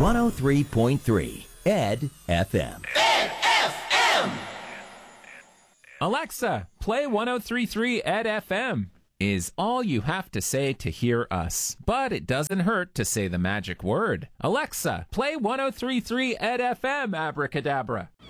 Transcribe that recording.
103.3 Ed FM. Alexa, play 103.3 Ed FM is all you have to say to hear us. But it doesn't hurt to say the magic word. Alexa, play 103.3 Ed FM, abracadabra.